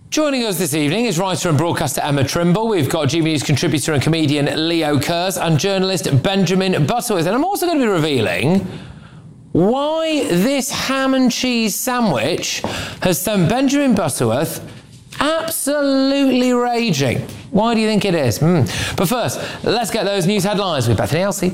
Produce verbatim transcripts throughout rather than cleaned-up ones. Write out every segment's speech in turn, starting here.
Joining us this evening is writer and broadcaster Emma Trimble. We've got G B News contributor and comedian Leo Kurz and journalist Benjamin Butterworth. And I'm also going to be revealing why this ham and cheese sandwich has sent Benjamin Butterworth absolutely raging. Why do you think it is? Mm. But first, let's get those news headlines with Bethany Elsey.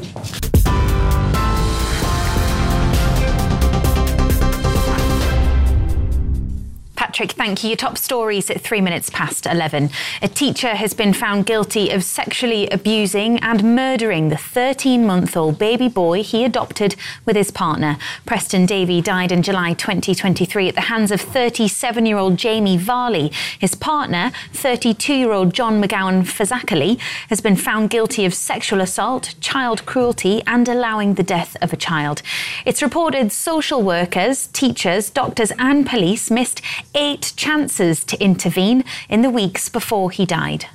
Patrick, thank you. Your top stories at three minutes past eleven. A teacher has been found guilty of sexually abusing and murdering the thirteen-month-old baby boy he adopted with his partner. Preston Davey died in July twenty twenty-three at the hands of thirty-seven-year-old Jamie Varley. His partner, thirty-two-year-old John McGowan Fazakerley, has been found guilty of sexual assault, child cruelty and allowing the death of a child. It's reported social workers, teachers, doctors and police missed eight chances to intervene in the weeks before he died.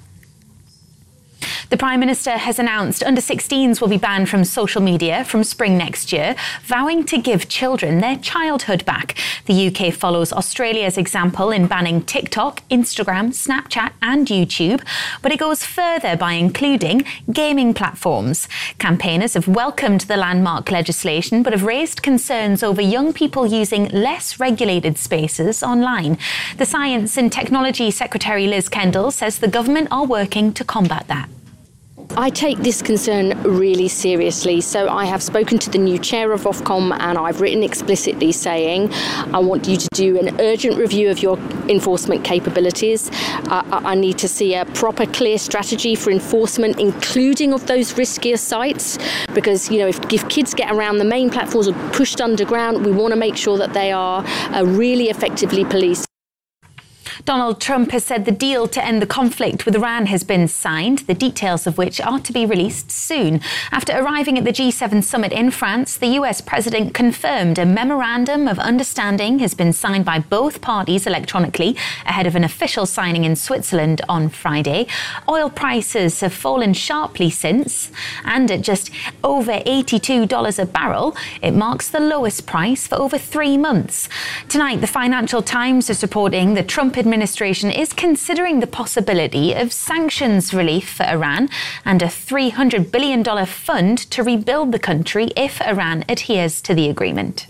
The Prime Minister has announced under sixteens will be banned from social media from spring next year, vowing to give children their childhood back. The U K follows Australia's example in banning TikTok, Instagram, Snapchat and YouTube, but it goes further by including gaming platforms. Campaigners have welcomed the landmark legislation but have raised concerns over young people using less regulated spaces online. The Science and Technology Secretary Liz Kendall says the government are working to combat that. I take this concern really seriously, so I have spoken to the new chair of Ofcom and I've written explicitly saying I want you to do an urgent review of your enforcement capabilities. Uh, I need to see a proper, clear strategy for enforcement, including of those riskier sites, because, you know, if, if kids get around the main platforms or pushed underground, we want to make sure that they are uh, really effectively policed. Donald Trump has said the deal to end the conflict with Iran has been signed, the details of which are to be released soon. After arriving at the G seven summit in France, the U S president confirmed a memorandum of understanding has been signed by both parties electronically ahead of an official signing in Switzerland on Friday. Oil prices have fallen sharply since, and at just over eighty-two dollars a barrel, it marks the lowest price for over three months. Tonight, the Financial Times is reporting the Trump administration administration is considering the possibility of sanctions relief for Iran and a three hundred billion dollars fund to rebuild the country if Iran adheres to the agreement.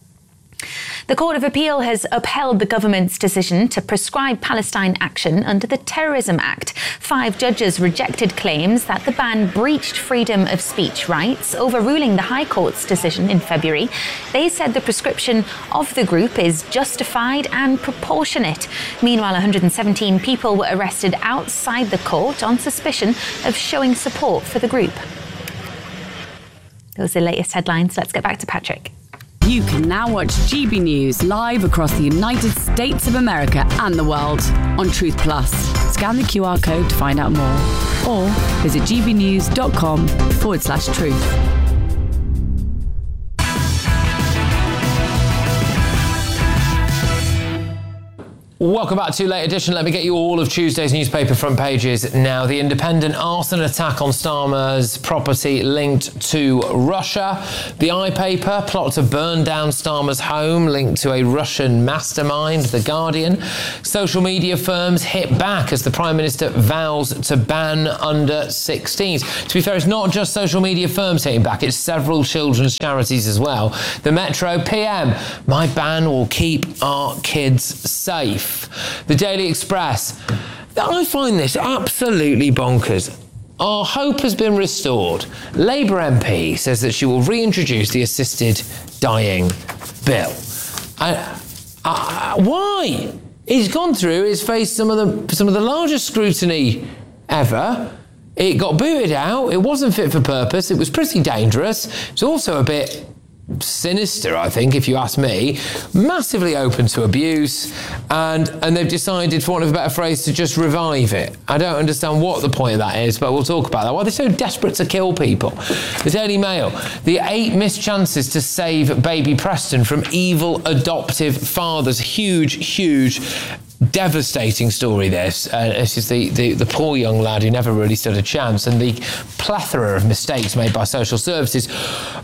The Court of Appeal has upheld the government's decision to prescribe Palestine action under the Terrorism Act. Five judges rejected claims that the ban breached freedom of speech rights, overruling the High Court's decision in February. They said the prescription of the group is justified and proportionate. Meanwhile, one hundred seventeen people were arrested outside the court on suspicion of showing support for the group. Those are the latest headlines. Let's get back to Patrick. You can now watch G B News live across the United States of America and the world on Truth Plus. Scan the Q R code to find out more or visit gbnews.com forward slash truth. Welcome back to Late Edition. Let me get you all of Tuesday's newspaper front pages now. The Independent: arson attack on Starmer's property linked to Russia. The iPaper: plot to burn down Starmer's home linked to a Russian mastermind. The Guardian: social media firms hit back as the Prime Minister vows to ban under sixteens. To be fair, it's not just social media firms hitting back, it's several children's charities as well. The Metro: P M: my ban will keep our kids safe. The Daily Express: I find this absolutely bonkers. Our hope has been restored. Labour M P says that she will reintroduce the assisted dying bill. Uh, uh, why? He's gone through, he's faced some of the some of the largest scrutiny ever. It got booted out. It wasn't fit for purpose. It was pretty dangerous. It's also a bit sinister, I think, if you ask me. Massively open to abuse, and and they've decided, for want of a better phrase, to just revive it. I don't understand what the point of that is, but we'll talk about that. Why are they so desperate to kill people? The Daily Mail: the eight missed chances to save baby Preston from evil adoptive fathers. Huge, huge, devastating story, this. Uh, this is the, the, the poor young lad who never really stood a chance, and the plethora of mistakes made by social services.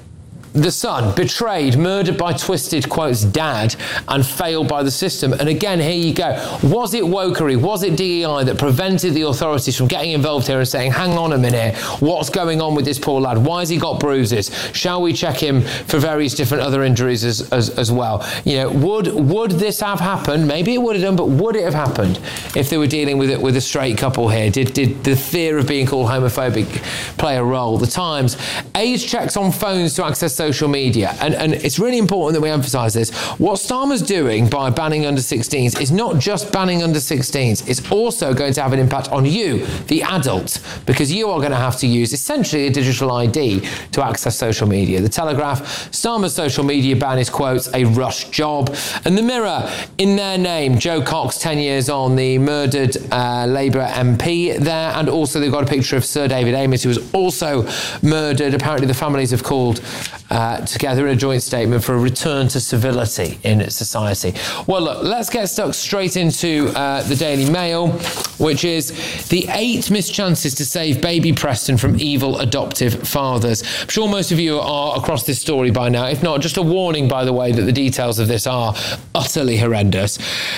The Sun, betrayed, murdered by twisted, quotes, dad, and failed by the system. And again, here you go. Was it wokery? Was it D E I that prevented the authorities from getting involved here and saying, hang on a minute, what's going on with this poor lad? Why has he got bruises? Shall we check him for various different other injuries as, as, as well? You know, would would this have happened? Maybe it would have done, but would it have happened if they were dealing with it with a straight couple here? Did, did the fear of being called homophobic play a role? The Times, age checks on phones to access social media. And, and it's really important that we emphasise this. What Starmer's doing by banning under sixteens is not just banning under sixteens. It's also going to have an impact on you, the adult, because you are going to have to use essentially a digital I D to access social media. The Telegraph, Starmer's social media ban is, quotes, a rush job. And the Mirror, in their name, Joe Cox, ten years on, the murdered uh, Labour M P there. And also they've got a picture of Sir David Amess, who was also murdered. Apparently the families have called Uh, together in a joint statement for a return to civility in society. Well, look, let's get stuck straight into uh, the Daily Mail, which is the eight missed chances to save baby Preston from evil adoptive fathers. I'm sure most of you are across this story by now. If not, just a warning, by the way, that the details of this are utterly horrendous.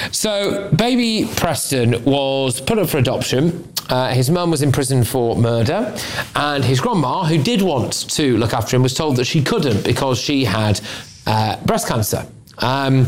So, baby Preston was put up for adoption. Uh, his mum was in prison for murder, and his grandma, who did want to look after him, was told that she couldn't because she had uh, breast cancer. Um,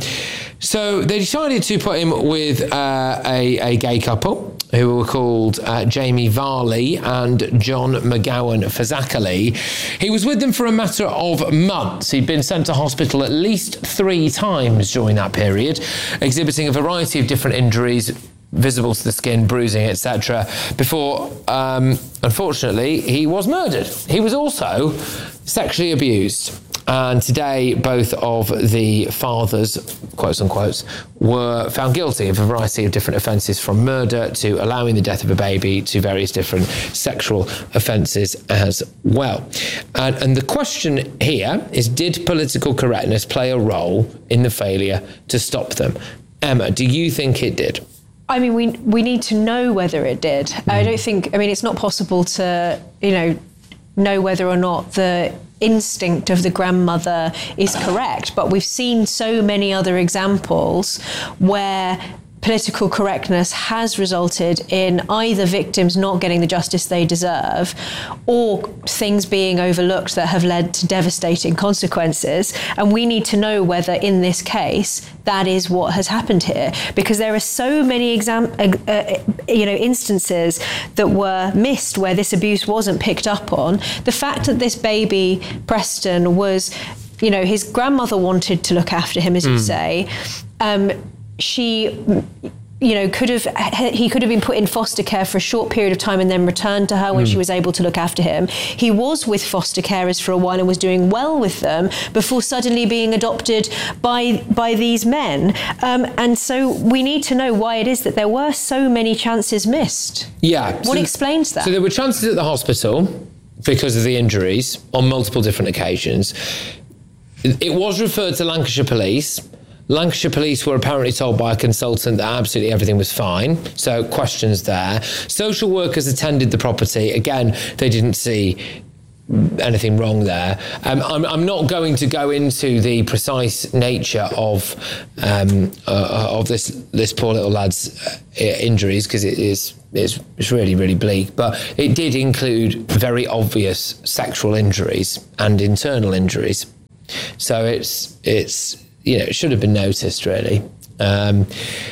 so they decided to put him with uh, a, a gay couple who were called uh, Jamie Varley and John McGowan Fazakerley. He was with them for a matter of months. He'd been sent to hospital at least three times during that period, exhibiting a variety of different injuries visible to the skin, bruising, et cetera, before, um, unfortunately, he was murdered. He was also sexually abused. And today, both of the fathers, quotes unquote, were found guilty of a variety of different offences, from murder to allowing the death of a baby to various different sexual offences as well. And, and the question here is, did political correctness play a role in the failure to stop them? Emma, do you think it did? I mean, we we need to know whether it did. Mm. I don't think, I mean, it's not possible to, you know, know whether or not the instinct of the grandmother is correct. But we've seen so many other examples where political correctness has resulted in either victims not getting the justice they deserve, or things being overlooked that have led to devastating consequences. And we need to know whether, in this case, that is what has happened here, because there are so many exam- uh, uh, you know, instances that were missed where this abuse wasn't picked up on. The fact that this baby, Preston, was, you know, his grandmother wanted to look after him, as mm. you say. Um, She, you know, could have, he could have been put in foster care for a short period of time and then returned to her when mm. she was able to look after him. He was with foster carers for a while and was doing well with them before suddenly being adopted by by these men. Um, and so we need to know why it is that there were so many chances missed. Yeah. What so, explains that? So there were chances at the hospital because of the injuries on multiple different occasions. It was referred to Lancashire Police. Lancashire Police were apparently told by a consultant that absolutely everything was fine. So questions there. Social workers attended the property. Again, they didn't see anything wrong there. Um, I'm, I'm not going to go into the precise nature of um, uh, of this this poor little lad's uh, injuries, because it is it's, it's really really bleak. But it did include very obvious sexual injuries and internal injuries. So it's it's. You know, it should have been noticed, really. Um,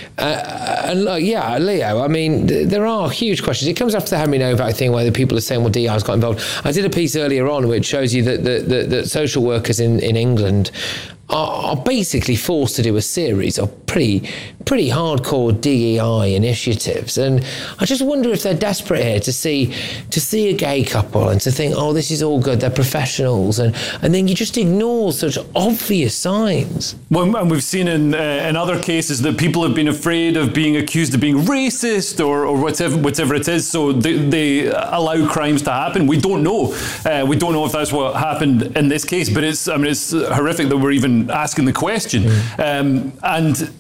uh, and like, yeah, Leo, I mean, th- there are huge questions. It comes after the Henry Novak thing, where the people are saying, well, D I has got involved. I did a piece earlier on which shows you that, that, that, that social workers in, in England are, are basically forced to do a series of pretty pretty hardcore D E I initiatives. And I just wonder if they're desperate here to see to see a gay couple and to think, oh, this is all good, they're professionals, and, and then you just ignore such obvious signs. Well, and we've seen in uh, in other cases that people have been afraid of being accused of being racist or, or whatever whatever it is, so they, they allow crimes to happen. We don't know. Uh, we don't know if that's what happened in this case, but it's I mean it's horrific that we're even asking the question. Mm. Um, and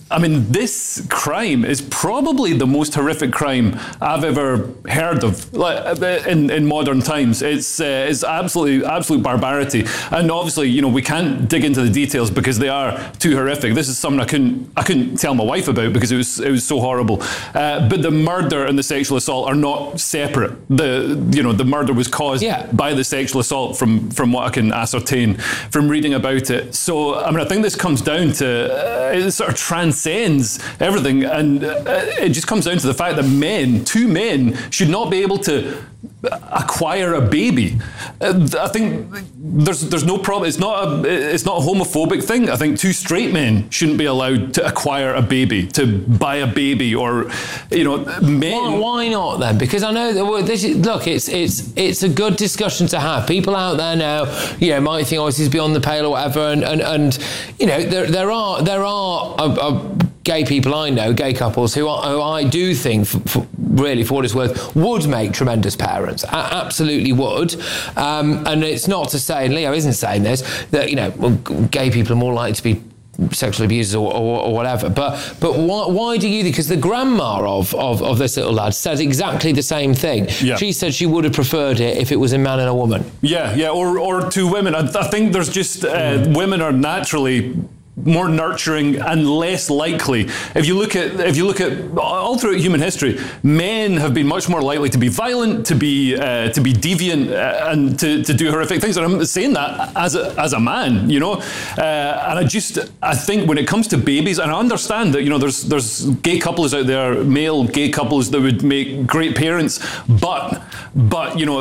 I mean, this crime is probably the most horrific crime I've ever heard of, like in, in modern times. It's uh, it's absolutely absolute barbarity, and obviously, you know, we can't dig into the details because they are too horrific. This is something I couldn't I couldn't tell my wife about because it was it was so horrible. Uh, but the murder and the sexual assault are not separate. The you know the murder was caused yeah. by the sexual assault from from what I can ascertain from reading about it. So I mean, I think this comes down to uh, it sort of transcends everything, and uh, it just comes down to the fact that men, two men, should not be able to acquire a baby. Uh, I think there's there's no problem. It's not a it's not a homophobic thing. I think two straight men shouldn't be allowed to acquire a baby, to buy a baby, or you know, men. Why, why not then? Because I know that well, this is, look, it's it's it's a good discussion to have. People out there now, you know, might think, oh, this is beyond the pale or whatever, and and, and you know, there there are there are. A, a, gay people I know, gay couples who, are, who I do think, for, for, really, for what it's worth, would make tremendous parents. A- absolutely would. Um, and it's not to say, and Leo isn't saying this, that, you know, well, gay people are more likely to be sexual abusers or, or, or whatever. But but why, why do you think? Because the grandma of, of, of this little lad says exactly the same thing. Yeah. She said she would have preferred it if it was a man and a woman. Yeah, yeah, or, or two women. I, I think there's just, uh, mm. women are naturally more nurturing and less likely. If you look at if you look at all throughout human history, men have been much more likely to be violent, to be uh, to be deviant, uh, and to, to do horrific things. And I'm saying that as a, as a man, you know. Uh, and I just I think when it comes to babies, and I understand that, you know, there's there's gay couples out there, male gay couples that would make great parents, but but you know,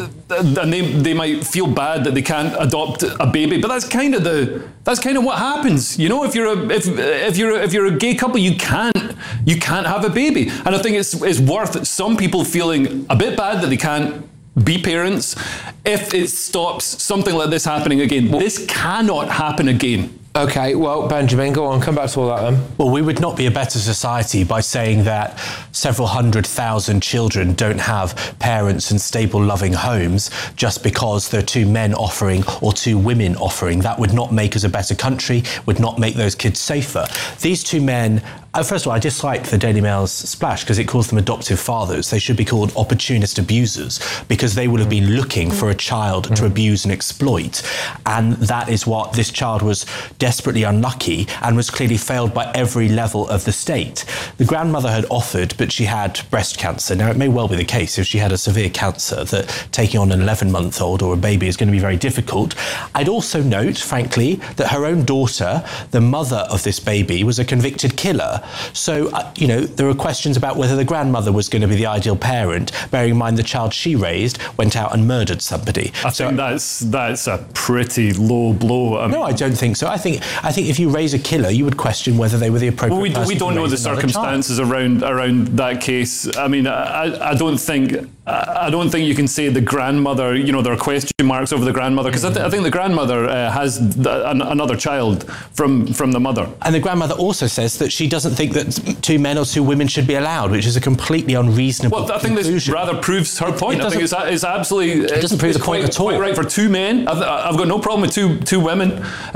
and they they might feel bad that they can't adopt a baby. But that's kind of the that's kind of what happens. You know, if you're a if if you're a, if you're a gay couple, you can't you can't have a baby, and I think it's it's worth some people feeling a bit bad that they can't be parents if it stops something like this happening again. Well, this cannot happen again. Okay, well, Benjamin, go on, come back to all that then. Well, we would not be a better society by saying that several hundred thousand children don't have parents and stable, loving homes just because there are two men offering or two women offering. That would not make us a better country, would not make those kids safer. These two men, uh, first of all, I dislike the Daily Mail's splash because it calls them adoptive fathers. They should be called opportunist abusers because they would have been looking for a child mm. to abuse and exploit. And that is what this child was desperately unlucky and was clearly failed by every level of the state. The grandmother had offered, but she had breast cancer. Now, it may well be the case if she had a severe cancer that taking on an eleven-month-old or a baby is going to be very difficult. I'd also note, frankly, that her own daughter, the mother of this baby, was a convicted killer. So, uh, you know, there are questions about whether the grandmother was going to be the ideal parent, bearing in mind the child she raised went out and murdered somebody. I so, think that's that's a pretty low blow. I mean, no, I don't think so. I think I think if you raise a killer, you would question whether they were the appropriate well, we, person we don't know the circumstances child. around around that case. I mean, I, I don't think I don't think you can say the grandmother. You know, there are question marks over the grandmother because mm-hmm. I, th- I think the grandmother uh, has th- an, another child from from the mother. And the grandmother also says that she doesn't think that two men or two women should be allowed, which is a completely unreasonable. Well, I think conclusion. this rather proves her point. I think it's, it's absolutely. It doesn't prove the point quite, at all. Quite right for two men. I've, I've got no problem with two two women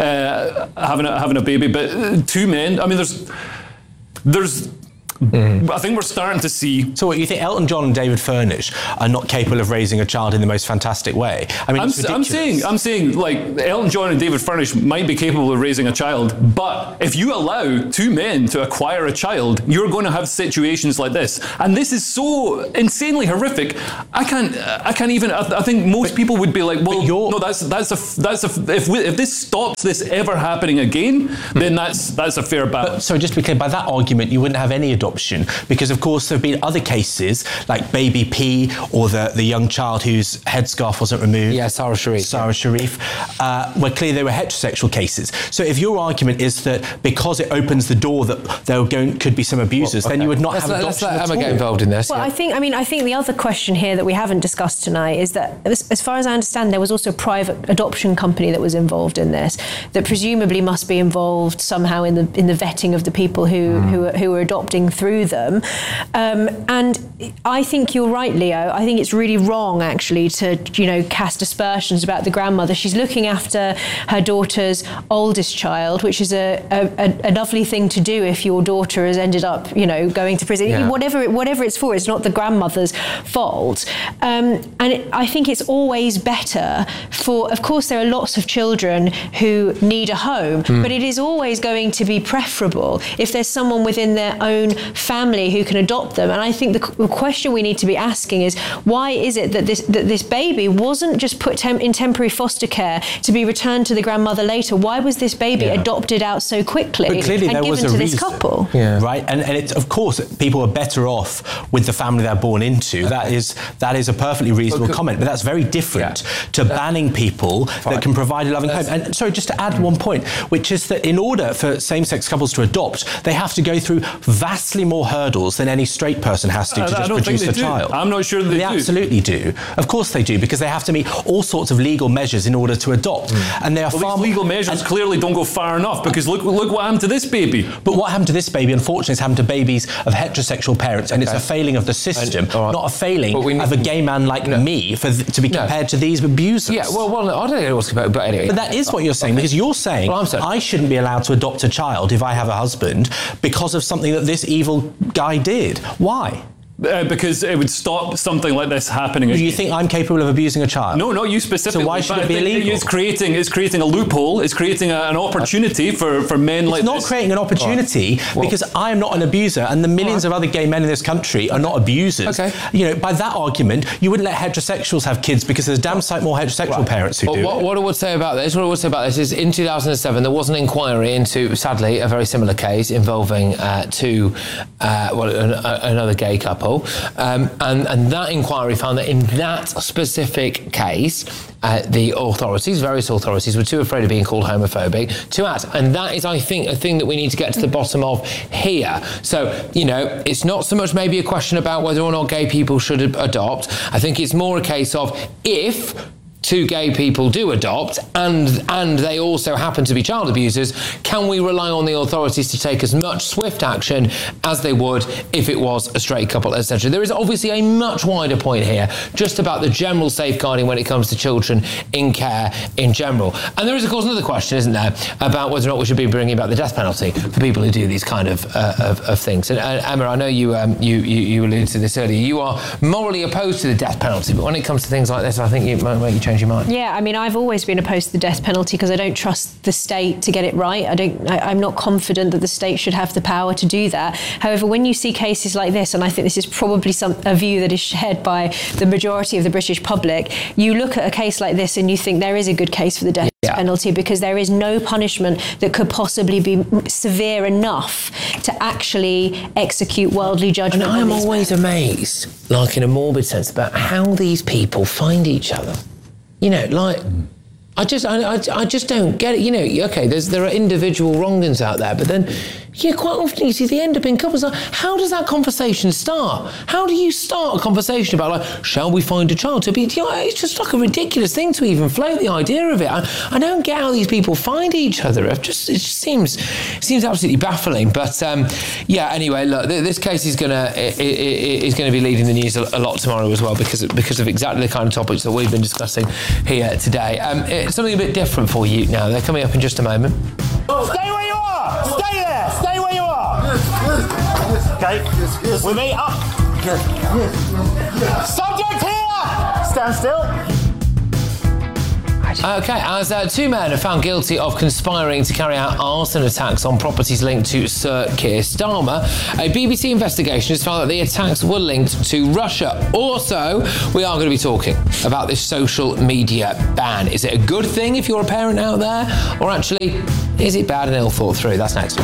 uh, having a, having a baby, but two men. I mean, there's there's. Mm. I think we're starting to see. So what, you think Elton John and David Furnish are not capable of raising a child in the most fantastic way? I mean, I'm, it's I'm saying, I'm saying, like, Elton John and David Furnish might be capable of raising a child, but if you allow two men to acquire a child, you're going to have situations like this, and this is so insanely horrific. I can't, I can't even. I, I think most but, people would be like, well, no, that's that's a that's a. If we, if this stops this ever happening again, then that's that's a fair battle. But, so just to be clear, by that argument, you wouldn't have any adoption. Because, of course, there have been other cases like Baby P or the, the young child whose headscarf wasn't removed. Yeah, Sarah Sharif. Sarah Sharif, uh, where clearly they were heterosexual cases. So if your argument is that because it opens the door that there going, could be some abusers, well, okay. then you would not let's have let, adoption let's let at Emma all. get involved in this. Well, yeah. I think, I mean, I think the other question here that we haven't discussed tonight is that, as, as far as I understand, there was also a private adoption company that was involved in this, that presumably must be involved somehow in the in the vetting of the people who mm. who, who were adopting through them. Um, and I think you're right, Leo. I think it's really wrong, actually, to, you know, cast aspersions about the grandmother. She's looking after her daughter's oldest child, which is a, a, a lovely thing to do if your daughter has ended up, you know, going to prison. Yeah. Whatever, whatever it's for, it's not the grandmother's fault. Um, and it, I think it's always better for, of course, there are lots of children who need a home, mm. but it is always going to be preferable if there's someone within their own family who can adopt them. And I think the, the question we need to be asking is, why is it that this that this baby wasn't just put tem- in temporary foster care to be returned to the grandmother later? Why was this baby yeah. adopted out so quickly but clearly and there given was a to reason, this couple? Yeah. Right, and and it's, of course people are better off with the family they're born into. Okay. That is that is a perfectly reasonable well, comment, but that's very different yeah. to that, banning people fine. that can provide a loving that's, home. And sorry, just to add mm. one point, which is that in order for same-sex couples to adopt, they have to go through vastly more hurdles than any straight person has to uh, to just produce a do. child. I'm not sure they, they do. absolutely do. Of course they do, because they have to meet all sorts of legal measures in order to adopt. Mm. And they are well, far these legal measures and, clearly don't go far enough, because look look what happened to this baby. But what happened to this baby, unfortunately, has happened to babies of heterosexual parents, and okay. it's a failing of the system, and, right. not a failing we, of a gay man like no. me for th- to be compared no. to these abusers. Yeah, well, well, I don't know what's compared, but anyway. But that is what you're saying, okay. because you're saying, well, saying I shouldn't be allowed to adopt a child if I have a husband because of something that this evil guy did. Why? Uh, because it would stop something like this happening again. Do you think I'm capable of abusing a child? No, not you specifically. So why should it be illegal? It's creating, it's creating a loophole. It's creating a, an opportunity for, for men it's like this. It's not creating an opportunity right. because well, I am not an abuser, and the millions right. of other gay men in this country are not abusers. Okay. You know, by that argument, you wouldn't let heterosexuals have kids because there's damn sight more heterosexual right. parents who well, do what, it. What I would say about this, what I would say about this is, in two thousand seven, there was an inquiry into, sadly, a very similar case involving uh, two, uh, well, an, a, another gay couple. Um, And, and that inquiry found that in that specific case, uh, the authorities, various authorities, were too afraid of being called homophobic to act. And that is, I think, a thing that we need to get to the bottom of here. So, you know, it's not so much maybe a question about whether or not gay people should adopt. I think it's more a case of if two gay people do adopt and and they also happen to be child abusers, can we rely on the authorities to take as much swift action as they would if it was a straight couple, et cetera? There is obviously a much wider point here, just about the general safeguarding when it comes to children in care in general. And there is, of course, another question, isn't there, about whether or not we should be bringing back the death penalty for people who do these kind of uh, of, of things. And uh, Emma, I know you, um, you you you alluded to this earlier. You are morally opposed to the death penalty, but when it comes to things like this, I think it might make you change your mind. Yeah, I mean, I've always been opposed to the death penalty because I don't trust the state to get it right. I don't. I, I'm not confident that the state should have the power to do that. However, when you see cases like this, and I think this is probably some a view that is shared by the majority of the British public, you look at a case like this and you think there is a good case for the death yeah. penalty because there is no punishment that could possibly be severe enough to actually execute worldly judgment. And I'm always men. amazed, like in a morbid sense, about how these people find each other. You know, like, I just, I, I, I just don't get it. You know, okay, there's there are individual wrongings out there, but then, yeah, quite often you see they end up in couples. Like, how does that conversation start? How do you start a conversation about, like, shall we find a child to be? You know, it's just like a ridiculous thing to even float the idea of it. I, I don't get how these people find each other. It just, it just seems, it seems absolutely baffling. But um, yeah, anyway, look, this case is gonna it, it, is gonna be leading the news a, a lot tomorrow as well because because of exactly the kind of topics that we've been discussing here today. Um, it's something a bit different for you now. They're coming up in just a moment. Stay where you are. Stay there. Stay where you are. Okay. We meet up. Subject here. Stand still. Okay, as uh, two men are found guilty of conspiring to carry out arson attacks on properties linked to Sir Keir Starmer, a B B C investigation has found that the attacks were linked to Russia. Also, we are going to be talking about this social media ban. Is it a good thing if you're a parent out there, or actually, is it bad and ill thought through? That's next.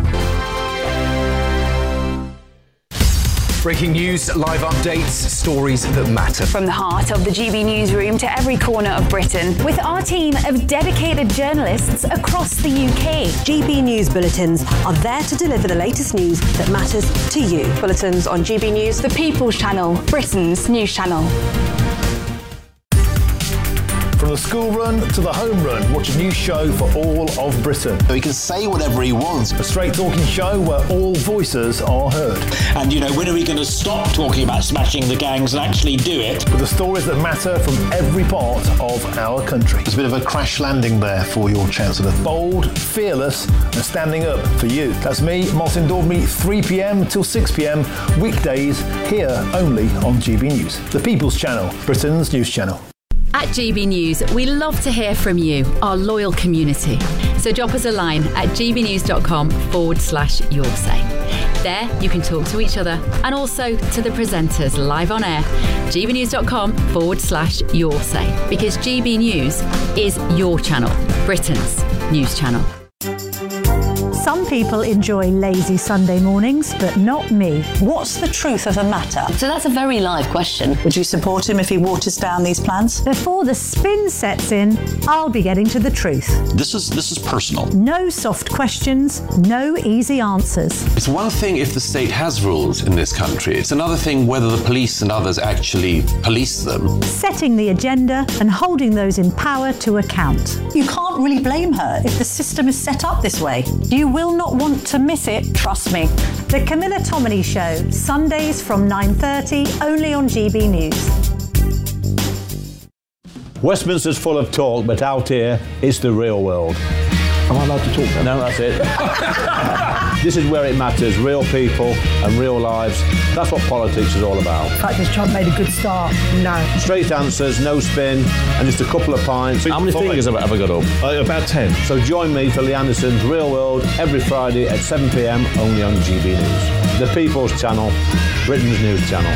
Breaking news, live updates, stories that matter. From the heart of the G B newsroom to every corner of Britain, with our team of dedicated journalists across the U K. G B News Bulletins are there to deliver the latest news that matters to you. Bulletins on G B News, the People's Channel, Britain's news channel. From the school run to the home run, watch a new show for all of Britain. So he can say whatever he wants. A straight talking show where all voices are heard. And, you know, when are we going to stop talking about smashing the gangs and actually do it? With the stories that matter from every part of our country. There's a bit of a crash landing there for your Chancellor. Bold, fearless and standing up for you. That's me, Martin Daubney, three p.m. till six p.m. weekdays here only on G B News. The People's Channel, Britain's news channel. At G B News, we love to hear from you, our loyal community. So drop us a line at gbnews.com forward slash your say. There, you can talk to each other and also to the presenters live on air. gbnews.com forward slash your say. Because G B News is your channel, Britain's news channel. Some people enjoy lazy Sunday mornings, but not me. What's the truth of the matter? So that's a very live question. Would you support him if he waters down these plans? Before the spin sets in, I'll be getting to the truth. This is this is personal. No soft questions, no easy answers. It's one thing if the state has rules in this country. It's another thing whether the police and others actually police them. Setting the agenda and holding those in power to account. You can't really blame her if the system is set up this way. You will not want to miss it, trust me. The Camilla Tominey Show, Sundays from nine thirty, only on G B News. Westminster's full of talk, but out here, it's the real world. Am I allowed to talk then? No, that's it. This is where it matters, real people and real lives. That's what politics is all about. The fact that Trump made a good start, no. Straight answers, no spin, and just a couple of pints. How many fingers have I ever got up? Uh, about ten. So join me for Lee Anderson's Real World every Friday at seven p.m. only on G B News. The People's Channel, Britain's news channel.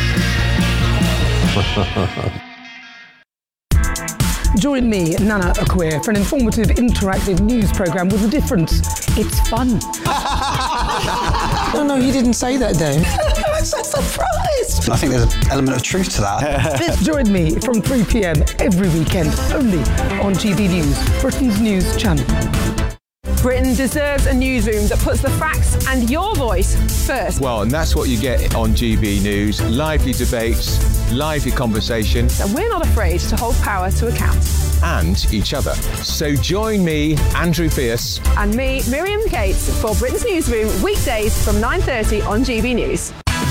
Join me, Nana Akua, for an informative, interactive news programme with a difference. It's fun. No, no, he didn't say that, Dave. I'm so surprised. I think there's an element of truth to that. Join me from three p.m. every weekend, only on G B News, Britain's news channel. Britain deserves a newsroom that puts the facts and your voice first. Well, and that's what you get on G B News. Lively debates, lively conversation. And we're not afraid to hold power to account. And each other. So join me, Andrew Pierce. And me, Miriam Cates, for Britain's Newsroom, weekdays from nine thirty on G B News.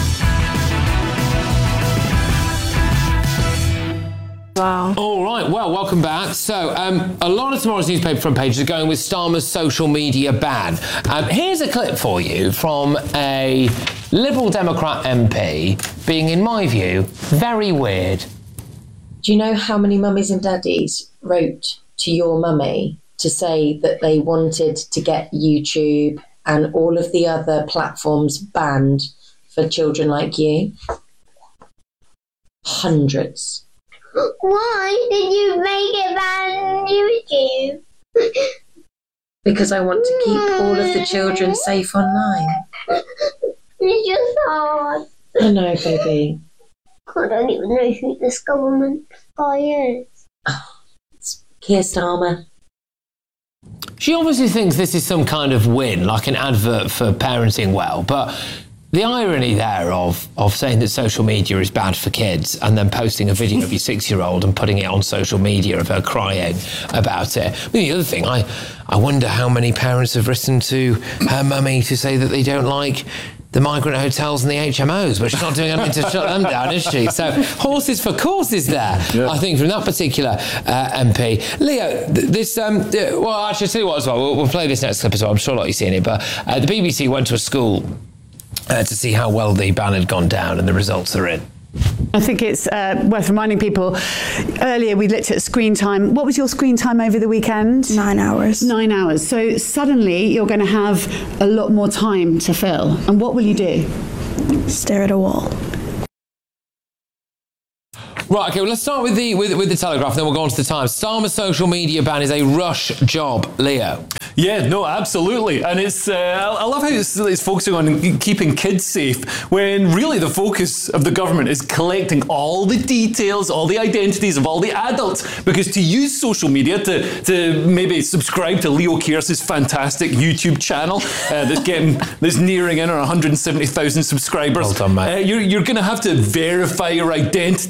Wow. All right, well, welcome back. So, um, a lot of tomorrow's newspaper front pages are going with Starmer's social media ban. Um, here's a clip for you from a Liberal Democrat M P being, in my view, very weird. Do you know how many mummies and daddies wrote to your mummy to say that they wanted to get YouTube and all of the other platforms banned for children like you? Hundreds. Why did you make it ban YouTube? Because I want to keep all of the children safe online. It's just hard. I know, baby. I don't even know who this government guy is. Oh, it's Keir Starmer. She obviously thinks this is some kind of win, like an advert for Parenting Well, but the irony there of, of saying that social media is bad for kids and then posting a video of your six-year-old and putting it on social media of her crying about it. I mean, the other thing, I, I wonder how many parents have written to her mummy to say that they don't like the migrant hotels and the H M Os, but she's not doing anything to shut them down, is she? So horses for courses there, yeah. I think, from that particular uh, M P. Leo, th- this, um, well, actually, I'll tell you what as well, we'll, we'll play this next clip as well, I'm sure a lot of you've seen it, but uh, the B B C went to a school Uh, to see how well the ban had gone down, and the results are in. I think it's uh, worth reminding people, earlier we looked at screen time. What was your screen time over the weekend? Nine hours. Nine hours. So suddenly you're going to have a lot more time to fill. And what will you do? Stare at a wall. Right, okay, well, let's start with the with, with the Telegraph, and then we'll go on to the Times. Starmer's social media ban is a rush job, Leo. Yeah, no, absolutely. And it's, uh, I love how it's, it's focusing on keeping kids safe, when really the focus of the government is collecting all the details, all the identities of all the adults. Because to use social media to, to maybe subscribe to Leo Kearse's fantastic YouTube channel uh, that's getting, that's nearing in on one hundred seventy thousand subscribers, well done, mate. Uh, you're, you're going to have to verify your identity with your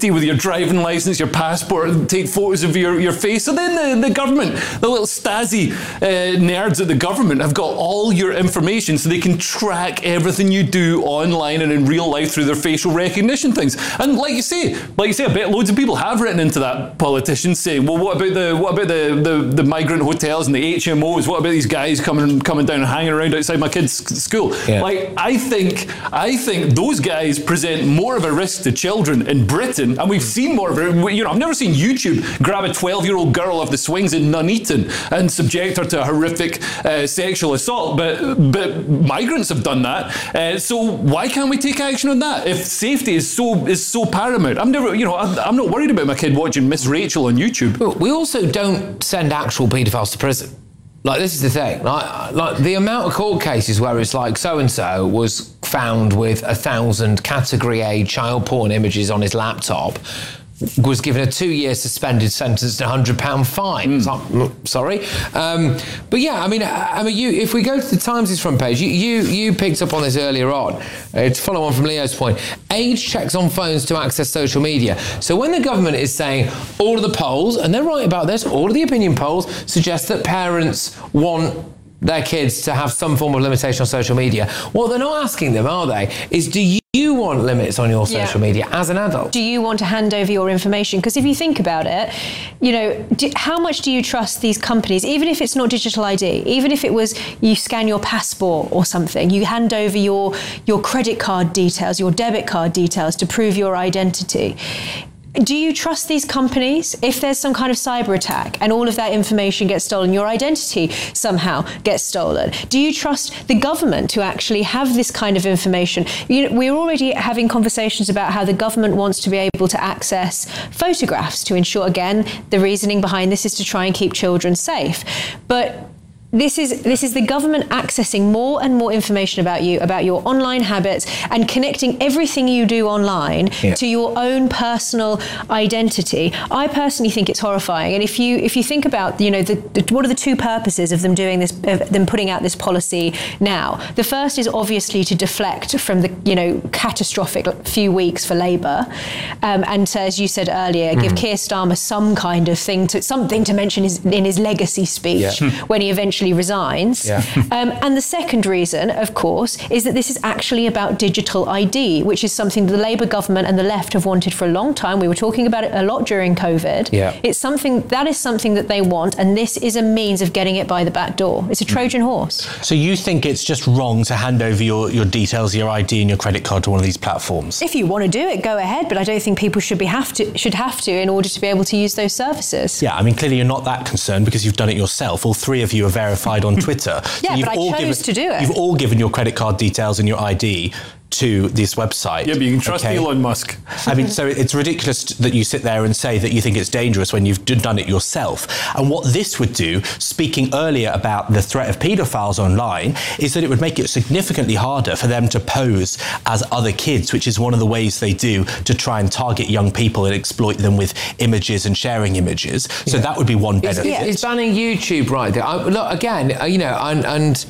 driving licence, your passport, and take photos of your, your face. So then the, the government, the little Stasi uh, nerds at the government have got all your information so they can track everything you do online and in real life through their facial recognition things. And like you say, like you say, I bet loads of people have written into that politician saying, well, what about the what about the, the, the migrant hotels and the H M Os? What about these guys coming coming down and hanging around outside my kids' school? Yeah. Like, I think I think those guys present more of a risk to children in Britain, and we've seen more of it. You know, I've never seen YouTube grab a twelve-year-old girl off the swings in Nuneaton and subject her to a horrific uh, sexual assault, but but migrants have done that. Uh, so why can't we take action on that? If safety is so is so paramount, I'm never, you know, I'm not worried about my kid watching Miss Rachel on YouTube. But we also don't send actual paedophiles to prison. Like, this is the thing, like, like the amount of court cases where it's like so-and-so was found with a thousand category A child porn images on his laptop, was given a two-year suspended sentence and a one hundred pound fine. Mm. It's like, sorry. Um, but yeah, I mean, I mean, you, if we go to the Times' front page, you, you you picked up on this earlier on. Uh, to follow on from Leo's point, age checks on phones to access social media. So when the government is saying all of the polls, and they're right about this, all of the opinion polls suggest that parents want their kids to have some form of limitation on social media. What they're not asking them, are they, is do you You want limits on your social yeah. media as an adult? Do you want to hand over your information? Because if you think about it, you know, do, how much do you trust these companies, even if it's not digital I D, even if it was you scan your passport or something, you hand over your, your credit card details, your debit card details to prove your identity. Do you trust these companies? If there's some kind of cyber attack and all of that information gets stolen, your identity somehow gets stolen, do you trust the government to actually have this kind of information? You know, we're already having conversations about how the government wants to be able to access photographs to ensure, again, the reasoning behind this is to try and keep children safe. But This is this is the government accessing more and more information about you, about your online habits, and connecting everything you do online yeah. to your own personal identity. I personally think it's horrifying. And if you if you think about, you know, the, the, what are the two purposes of them doing this, of them putting out this policy now? The first is obviously to deflect from the, you know, catastrophic few weeks for Labour, um, and to, as you said earlier, mm. give Keir Starmer some kind of thing to something to mention his, in his legacy speech yeah. when he eventually resigns. Yeah. um, and the second reason, of course, is that this is actually about digital I D, which is something the Labour government and the left have wanted for a long time. We were talking about it a lot during COVID. Yeah. It's something that is something that they want, and this is a means of getting it by the back door. It's a Trojan horse. So you think it's just wrong to hand over your, your details, your I D and your credit card to one of these platforms? If you want to do it, go ahead, but I don't think people should be have to should have to in order to be able to use those services. Yeah, I mean, clearly you're not that concerned because you've done it yourself. All three of you are verified on Twitter. Yeah, so you've but I all chose given, to do it. You've all given your credit card details and your I D to this website. Yeah, but you can trust okay? Elon Musk. I mean, so it's ridiculous that you sit there and say that you think it's dangerous when you've done it yourself. And what this would do, speaking earlier about the threat of paedophiles online, is that it would make it significantly harder for them to pose as other kids, which is one of the ways they do to try and target young people and exploit them with images and sharing images. So yeah. that would be one benefit. It's, it's banning YouTube right there. I, look, again, you know, and... and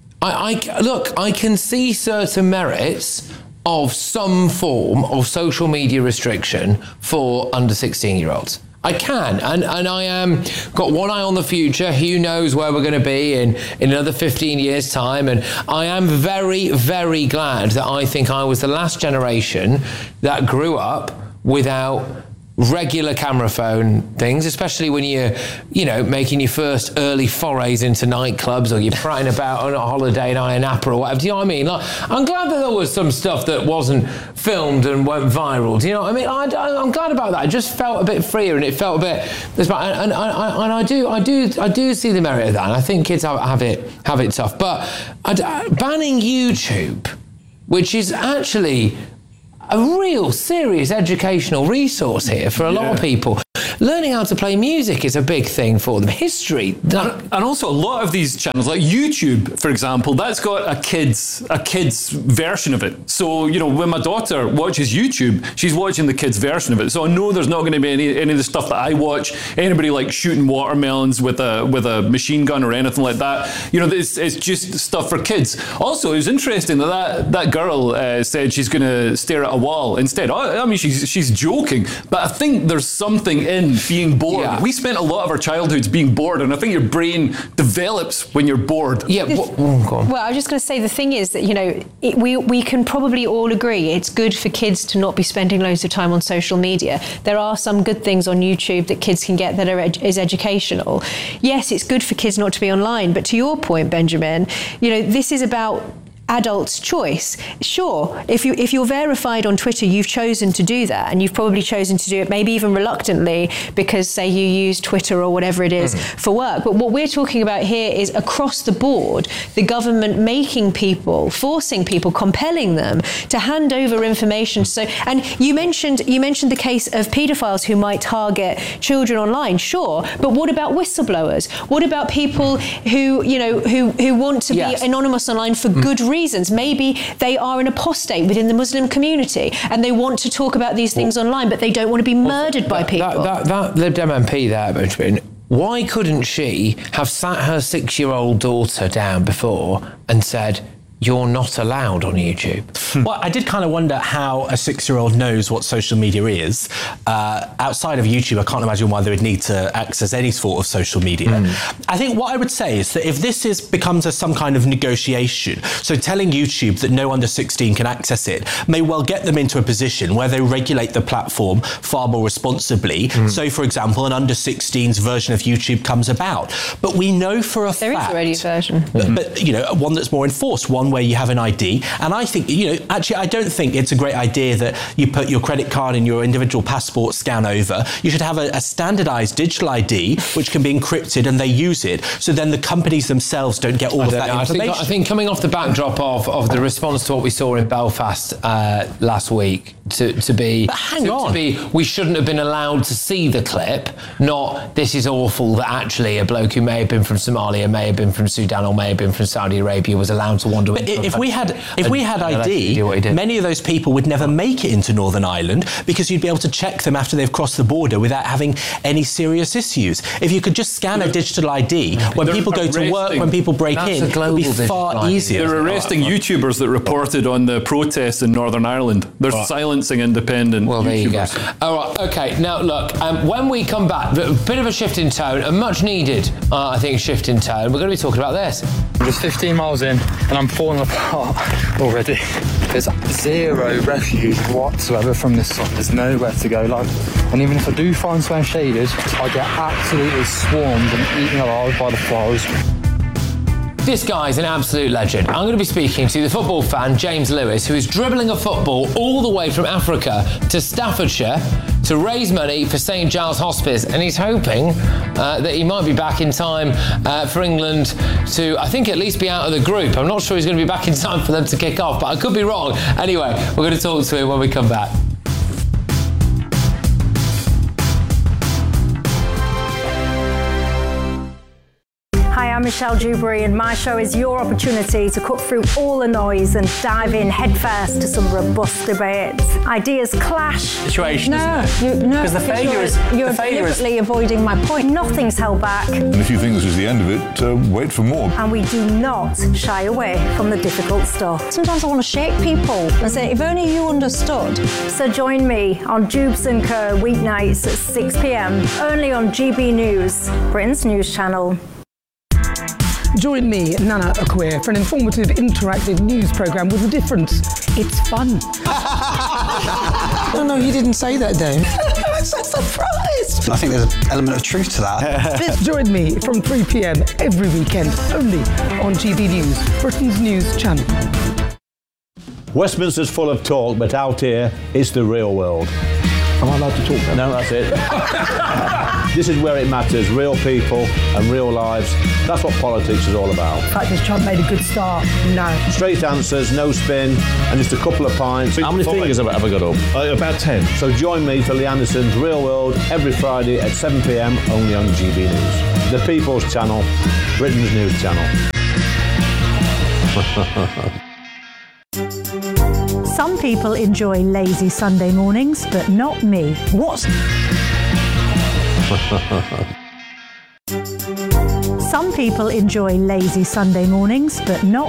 I, I, look, I can see certain merits of some form of social media restriction for under sixteen-year-olds. I can, and, and I am um, got one eye on the future. Who knows where we're going to be in, in another fifteen years' time? And I am very, very glad that I think I was the last generation that grew up without regular camera phone things, especially when you're, you know, making your first early forays into nightclubs, or you're prattling about on a holiday in Ayia Napa or whatever. Do you know what I mean? Like, I'm glad that there was some stuff that wasn't filmed and went viral. Do you know what I mean? I, I, I'm glad about that. It just felt a bit freer, and it felt a bit. And, and, and, and I do, I do, I do see the merit of that. And I think kids have, have it, have it tough. But I, banning YouTube, which is actually a real serious educational resource here for a yeah. lot of people. learning how to play music is a big thing for them. History. And, and also a lot of these channels, like YouTube, for example, that's got a kids a kids version of it. So, you know, when my daughter watches YouTube, she's watching the kids version of it. So I know there's not going to be any any of the stuff that I watch. Anybody like shooting watermelons with a with a machine gun or anything like that. You know, it's, it's just stuff for kids. Also, it was interesting that that, that girl uh, said she's going to stare at a wall instead. I, I mean, she's she's joking, but I think there's something in being bored. Yeah. We spent a lot of our childhoods being bored, and I think your brain develops when you're bored. Yeah. Well, well I was just going to say, the thing is that, you know, it, we we can probably all agree it's good for kids to not be spending loads of time on social media. There are some good things on YouTube that kids can get that are ed- is educational. Yes, it's good for kids not to be online, but to your point, Benjamin, you know, this is about adult's choice. Sure, if you if you're verified on Twitter, you've chosen to do that, and you've probably chosen to do it maybe even reluctantly because, say, you use Twitter or whatever it is mm. for work. But what we're talking about here is across the board, the government making people, forcing people, compelling them to hand over information. So, and you mentioned you mentioned the case of paedophiles who might target children online. Sure, but what about whistleblowers? What about people who you know who who want to yes. be anonymous online for mm. good reasons? Reasons. Maybe they are an apostate within the Muslim community and they want to talk about these things well, online, but they don't want to be murdered by that, people. That, that, that Lib Dem M P there, Benjamin, why couldn't she have sat her six-year-old daughter down before and said, you're not allowed on YouTube? Well, I did kind of wonder how a six-year-old knows what social media is. Uh, outside of YouTube, I can't imagine why they would need to access any sort of social media. Mm. I think what I would say is that if this is becomes a, some kind of negotiation, so telling YouTube that no under sixteen can access it may well get them into a position where they regulate the platform far more responsibly. Mm. So, for example, an under sixteens version of YouTube comes about. But we know for a there fact... There is already a version. But, but, you know, one that's more enforced, one where you have an I D. And I think, you know, actually, I don't think it's a great idea that you put your credit card and your individual passport scan over. You should have a, a standardized digital I D, which can be encrypted, and they use it. So then the companies themselves don't get all I of that know. information. I think, I think coming off the backdrop of, of the response to what we saw in Belfast uh, last week, to, to be... But hang to, on. To be, we shouldn't have been allowed to see the clip, not this is awful that actually a bloke who may have been from Somalia, may have been from Sudan, or may have been from Saudi Arabia was allowed to wander but into if we had if we had I D, many of those people would never make it into Northern Ireland because you'd be able to check them after they've crossed the border without having any serious issues. If you could just scan a digital I D when They're people go to work, when people break in, it would be far easier. They're arresting YouTubers that reported on the protests in Northern Ireland. They're right. silencing independent well, there YouTubers. You go. All right, okay. Now, look, um, when we come back, a bit of a shift in tone, a much needed, uh, I think, shift in tone. We're going to be talking about this. I'm just fifteen miles in and I'm falling apart already. There's zero refuge whatsoever from this side. There's nowhere to go. Like, and even if I do find somewhere shaded, I get absolutely swarmed and eaten alive by the flies. This guy's an absolute legend. I'm going to be speaking to the football fan James Lewis, who is dribbling a football all the way from Africa to Staffordshire to raise money for Saint Giles Hospice, and he's hoping uh, that he might be back in time uh, for England to, I think, at least be out of the group. I'm not sure he's going to be back in time for them to kick off, but I could be wrong. Anyway, we're going to talk to him when we come back. I'm Michelle Dewberry, and my show is your opportunity to cut through all the noise and dive in headfirst to some robust debates. Ideas clash. Situation, no, isn't it? You, no, because the failure you're, is you're the failure deliberately is... avoiding my point. Nothing's held back. And if you think this is the end of it, uh, wait for more. And we do not shy away from the difficult stuff. Sometimes I want to shake people and say, if only you understood. So join me on Jubes and Co weeknights at six p.m. only on G B News, Britain's news channel. Join me, Nana Akwe, for an informative, interactive news programme with a difference. It's fun. No, no, he didn't say that, Dave. I'm so surprised. I think there's an element of truth to that. Join me from three p.m. every weekend, only on G B News, Britain's news channel. Westminster's full of talk, but out here, it's the real world. Am I allowed to talk now? No, that's it. This is where it matters. Real people and real lives. That's what politics is all about. In fact, has Trump made a good start? No. Straight answers, no spin, and just a couple of pints. How many fingers have I ever got up? Uh, about ten. So join me for Lee Anderson's Real World every Friday at seven p.m. only on G B News. The People's Channel, Britain's news channel. Some people enjoy lazy Sunday mornings, but not me. What? Some people enjoy lazy Sunday mornings, but not